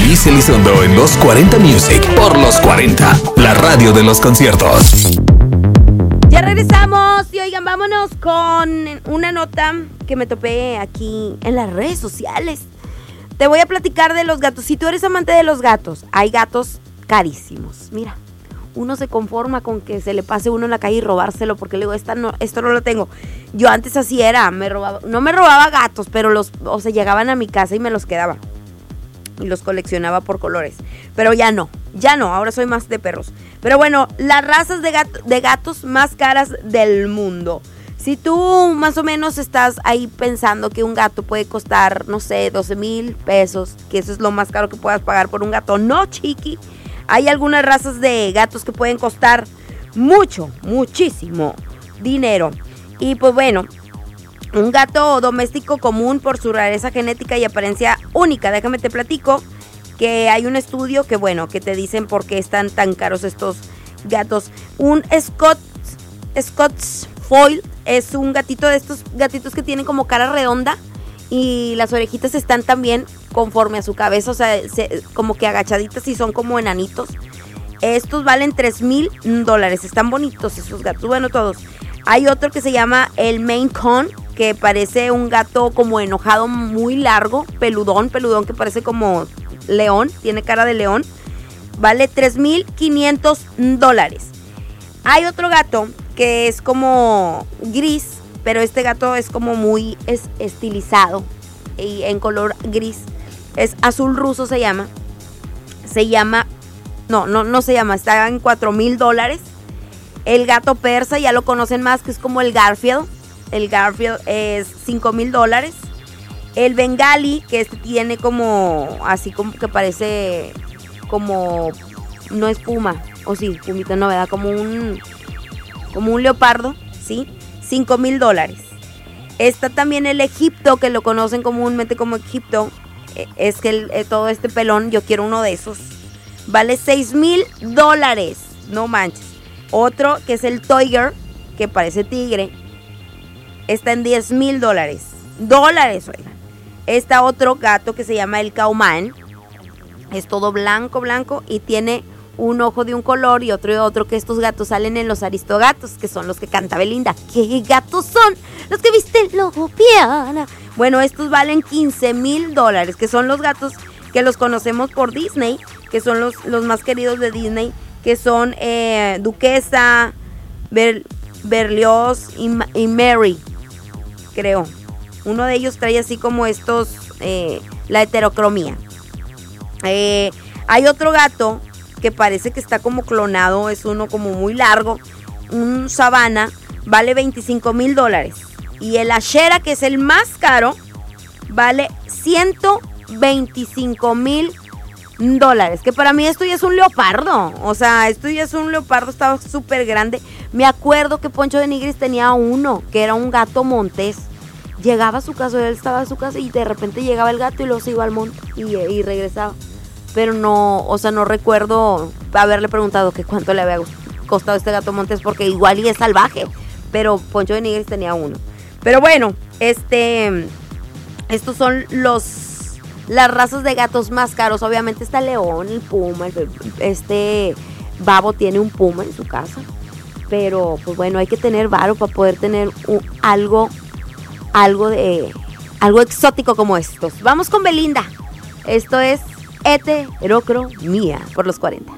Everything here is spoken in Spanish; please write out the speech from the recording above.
Alicia Elizondo en Los 40 Music por Los 40, la radio de los conciertos. Ya regresamos y oigan, vámonos con una nota que me topé aquí en las redes sociales. Te voy a platicar de los gatos. Si tú eres amante de los gatos, hay gatos carísimos. Mira, uno se conforma con que se le pase uno en la calle y robárselo porque le digo, esto no lo tengo. Yo antes así era, no me robaba gatos, pero llegaban a mi casa y me los quedaba. Y los coleccionaba por colores. Pero ya no, ahora soy más de perros. Pero bueno, las razas de gatos más caras del mundo. Si tú más o menos estás ahí pensando que un gato puede costar, no sé, 12,000 pesos, que eso es lo más caro que puedas pagar por un gato. No, chiqui. Hay algunas razas de gatos que pueden costar muchísimo dinero. Y pues bueno, un gato doméstico común por su rareza genética y apariencia única. Déjame te platico que hay un estudio que te dicen por qué están tan caros estos gatos. Un Scots Foil es un gatito de estos gatitos que tienen como cara redonda y las orejitas están también conforme a su cabeza, o sea, como que agachaditas y son como enanitos. Estos valen $3,000. Están bonitos esos gatos, bueno, todos. Hay otro que se llama el Maine Coon, que parece un gato como enojado, muy largo, peludón, que parece como león, tiene cara de león. Vale $3,500. Hay otro gato que es como gris, pero este gato es como muy estilizado y en color gris. Es azul ruso se llama. No se llama, está en $4,000. El gato persa, ya lo conocen más, que es como el Garfield. El Garfield es $5,000. El bengali, que tiene como, así como que parece como, no es puma, o sí, pumita no, ¿verdad? Como un leopardo, ¿sí? $5,000. Está también el Egipto, que lo conocen comúnmente como Egipto. Es que todo este pelón, yo quiero uno de esos. Vale $6,000. No manches. Otro que es el Tiger, que parece tigre. Está en $10,000. Oigan. Está otro gato que se llama el Cauman. Es todo blanco y tiene un ojo de un color y otro de otro, que estos gatos salen en los Aristogatos, que son los que canta Belinda. ¿Qué gatos son? Los que viste Lobo Piana. Bueno, estos valen $15,000, que son los gatos que los conocemos por Disney, que son los más queridos de Disney, que son Duquesa, Berlioz y Mary, creo. Uno de ellos trae así como estos, la heterocromía. Hay otro gato que parece que está como clonado, es uno como muy largo, un sabana, vale $25,000. Y el Ashera, que es el más caro, vale $125,000. Que para mí esto ya es un leopardo. O sea, esto ya es un leopardo, estaba súper grande. Me acuerdo que Poncho de Nigris tenía uno, que era un gato montés. Llegaba a su casa, él estaba en su casa y de repente llegaba el gato y luego se iba al monte y regresaba. Pero no, o sea, no recuerdo haberle preguntado que cuánto le había costado este gato montés, porque igual y es salvaje. Pero Poncho de Nigris tenía uno. Pero bueno, estos son las razas de gatos más caros. Obviamente está el león, el puma, Babo tiene un puma en su casa. Pero pues bueno, hay que tener varo para poder tener algo exótico como estos. Vamos con Belinda. Esto es Heterocromía por Los 40.